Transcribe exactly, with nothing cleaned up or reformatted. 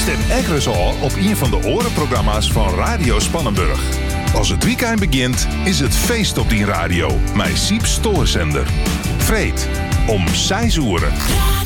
Stem ergens al op een van de orenprogramma's van Radio Spannenburg. Als het weekend begint, is het feest op die radio. Mijn Siep Stoorzender. Vreed, om zes uur.